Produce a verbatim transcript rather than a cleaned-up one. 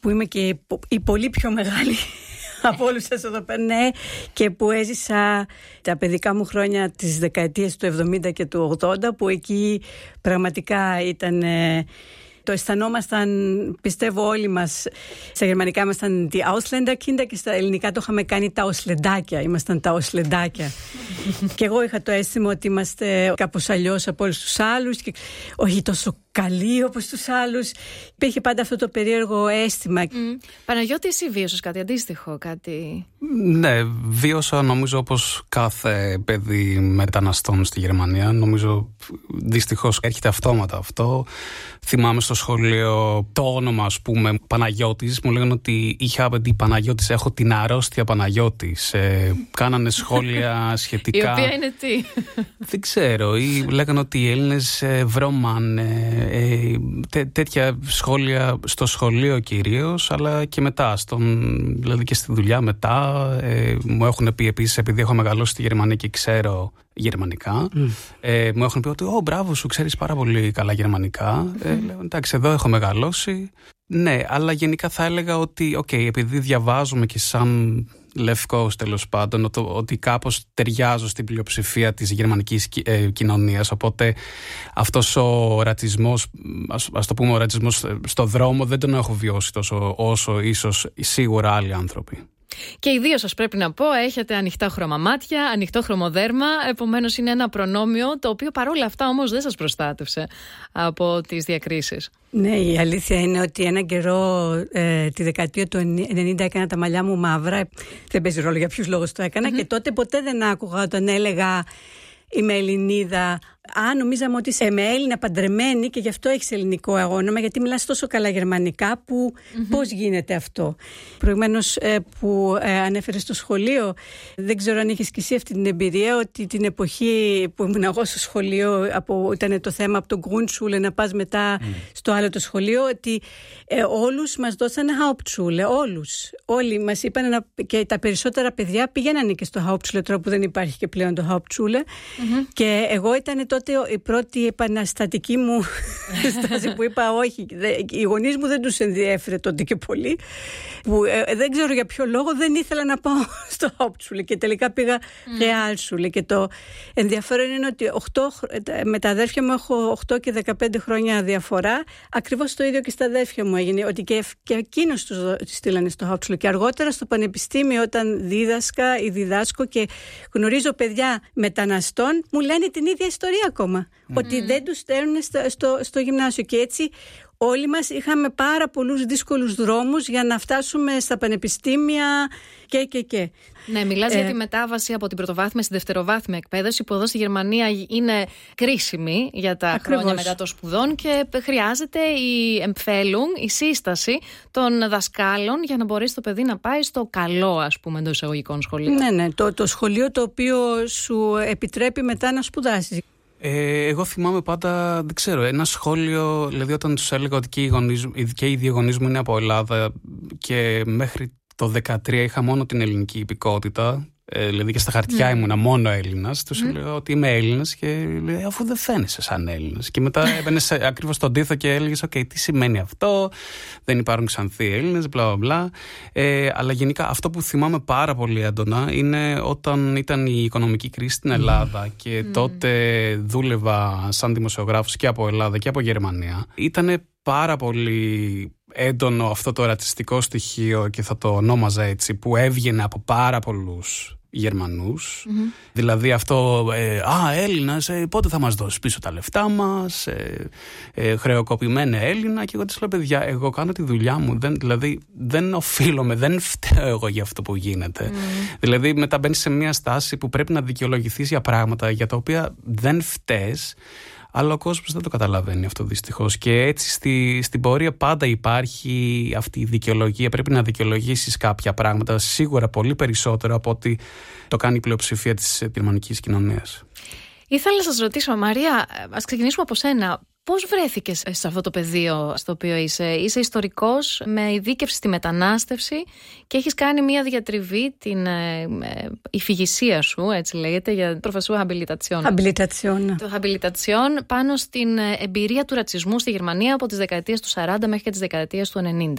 που είμαι και η πολύ πιο μεγάλη από όλους σας εδώ πέρα, ναι, και που έζησα τα παιδικά μου χρόνια της δεκαετίας του εβδομήντα και του ογδόντα, που εκεί πραγματικά ήταν... Το αισθανόμασταν, πιστεύω όλοι μας, στα γερμανικά ήμασταν die Ausländerkinder και στα ελληνικά το είχαμε κάνει τα οσλεντάκια, ήμασταν τα οσλεντάκια. Και εγώ είχα το αίσθημα ότι είμαστε κάπως αλλιώς από όλους τους άλλους και όχι τόσο καλοί όπως τους άλλους. Υπήρχε πάντα αυτό το περίεργο αίσθημα. Mm. Παναγιώτη, εσύ βίωσες κάτι αντίστοιχο, κάτι... Ναι, βίωσα νομίζω όπως κάθε παιδί μεταναστών στη Γερμανία. Νομίζω δυστυχώς έρχεται αυτόματα αυτό. Θυμάμαι στο σχολείο το όνομα, ας πούμε, Παναγιώτης. Μου λέγανε ότι είχα την Παναγιώτης, έχω την αρρώστια Παναγιώτης. Ε, κάνανε σχόλια σχετικά. Η οποία είναι τι? Δεν ξέρω. Ή λέγανε ότι οι Έλληνες ε, βρώμανε. Ε, τέ, τέτοια σχόλια στο σχολείο κυρίως, αλλά και μετά, στον, δηλαδή και στη δουλειά μετά. Ε, μου έχουν πει επίσης, επειδή έχω μεγαλώσει στη Γερμανία και ξέρω γερμανικά, mm. ε, μου έχουν πει ότι «Ω, μπράβο σου, ξέρεις πάρα πολύ καλά γερμανικά». Mm. Ε, λέω, εντάξει, εδώ έχω μεγαλώσει. Ναι, αλλά γενικά θα έλεγα ότι, okay, επειδή διαβάζουμε και σαν λευκός τέλος πάντων, ότι κάπως ταιριάζω στην πλειοψηφία της γερμανικής ε, κοινωνίας, οπότε αυτός ο ρατσισμός, ας, ας το πούμε ο ρατσισμός στο δρόμο, δεν τον έχω βιώσει τόσο όσο ίσως σίγουρα άλλοι άνθρωποι. Και οι δύο σας, πρέπει να πω, έχετε ανοιχτά χρώμα μάτια, ανοιχτό χρωμοδέρμα, επομένως είναι ένα προνόμιο το οποίο παρόλα αυτά όμως δεν σας προστάτευσε από τις διακρίσεις. Ναι, η αλήθεια είναι ότι έναν καιρό, ε, τη δεκαετία του ενενήντα, έκανα τα μαλλιά μου μαύρα. Δεν παίζει ρόλο για ποιους λόγους το έκανα. Mm-hmm. Και τότε ποτέ δεν άκουγα όταν έλεγα είμαι Ελληνίδα. Α, νομίζαμε ότι είσαι με Έλληνα παντρεμένη και γι' αυτό έχεις ελληνικό όνομα, γιατί μιλάς τόσο καλά γερμανικά που mm-hmm. πώς γίνεται αυτό. Προηγουμένως ε, που ε, ανέφερες στο σχολείο, δεν ξέρω αν είχες και εσύ αυτή την εμπειρία, ότι την εποχή που ήμουν εγώ στο σχολείο, από, ήταν το θέμα από το Grundschule να πας μετά mm. στο άλλο το σχολείο, ότι ε, όλους μας δώσανε Hauptschule, όλους. Όλοι μας είπαν να, και τα περισσότερα παιδιά πηγαίνανε και στο Hauptschule, τώρα που δεν υπάρχει και πλέον το Hauptschule. Mm-hmm. Και εγώ ήταν τότε η πρώτη επαναστατική μου στάση που είπα όχι. Οι γονείς μου δεν τους ενδιέφερε τότε και πολύ. Που, ε, δεν ξέρω για ποιο λόγο δεν ήθελα να πάω στο Hauptschule και τελικά πήγα mm. Realschule. Και το ενδιαφέρον είναι ότι οκτώ, με τα αδέρφια μου έχω οκτώ και δεκαπέντε χρόνια διαφορά. Ακριβώς το ίδιο και στα αδέρφια μου έγινε. Ότι και, και εκείνους τους στείλανε στο Hauptschule. Και αργότερα στο πανεπιστήμιο, όταν δίδασκα ή διδάσκω και γνωρίζω παιδιά μεταναστών, μου λένε την ίδια ιστορία ακόμα. Mm. Ότι δεν τους στέλνουν στο, στο, στο γυμνάσιο. Και έτσι όλοι μας είχαμε πάρα πολλούς δύσκολους δρόμους για να φτάσουμε στα πανεπιστήμια και και και. Ναι, μιλάς ε, για τη μετάβαση από την πρωτοβάθμια στη δευτεροβάθμια εκπαίδευση, που εδώ στη Γερμανία είναι κρίσιμη για τα Ακριβώς. χρόνια μετά των σπουδών και χρειάζεται η εμφέλουν, η σύσταση των δασκάλων για να μπορέσει το παιδί να πάει στο καλό, ας πούμε, εντός εισαγωγικών σχολείων. Ναι, ναι, το, το σχολείο το οποίο σου επιτρέπει μετά να σπουδάσεις. Ε, εγώ θυμάμαι πάντα, δεν ξέρω, ένα σχόλιο, δηλαδή όταν τους έλεγα ότι και οι, γονείς, και οι δύο γονείς μου είναι από Ελλάδα και μέχρι το δεκατρία είχα μόνο την ελληνική υπηκότητα, ε, δηλαδή και στα χαρτιά mm. ήμουνα μόνο Έλληνας, τους mm. έλεγα ότι είμαι Έλληνας και λέει, αφού δεν φαίνεσαι σαν Έλληνας. Και μετά έμπαινες ακριβώς στον τοίθο και έλεγες, οκ, okay, τι σημαίνει αυτό, δεν υπάρχουν ξανθοί Έλληνες, μπλα μπλα. Ε, αλλά γενικά αυτό που θυμάμαι πάρα πολύ έντονα είναι όταν ήταν η οικονομική κρίση στην Ελλάδα mm. και mm. τότε δούλευα σαν δημοσιογράφος και από Ελλάδα και από Γερμανία. Ήτανε πάρα πολύ έντονο αυτό το ρατσιστικό στοιχείο, και θα το ονόμαζα έτσι, που έβγαινε από πάρα πολλούς Γερμανούς. Mm-hmm. Δηλαδή αυτό, ε, α, Έλληνας, ε, πότε θα μας δώσεις πίσω τα λεφτά μας, ε, ε, χρεοκοπημένα Έλληνα. Και εγώ της λέω, παιδιά, εγώ κάνω τη δουλειά μου, δεν, δηλαδή δεν οφείλομαι, δεν φταίω εγώ για αυτό που γίνεται. Mm. Δηλαδή μετά μπαίνεις σε μια στάση που πρέπει να δικαιολογηθείς για πράγματα για τα οποία δεν φταίς, αλλά ο κόσμος δεν το καταλαβαίνει αυτό δυστυχώς. Και έτσι στη, στην πορεία πάντα υπάρχει αυτή η δικαιολογία. Πρέπει να δικαιολογήσεις κάποια πράγματα, σίγουρα πολύ περισσότερο από ότι το κάνει η πλειοψηφία της γερμανικής κοινωνίας. Ήθελα να σας ρωτήσω, Μαρία, ας ξεκινήσουμε από σένα. Πώς βρέθηκες σε αυτό το πεδίο στο οποίο είσαι? Είσαι ιστορικός με ειδίκευση στη μετανάστευση και έχεις κάνει μια διατριβή, την ε, ε, υφηγησία σου, έτσι λέγεται, για προφεσούρα Habilitation. Habilitation. Το Habilitation πάνω στην εμπειρία του ρατσισμού στη Γερμανία από τις δεκαετίες του σαράντα μέχρι και τις δεκαετίες του ενενήντα.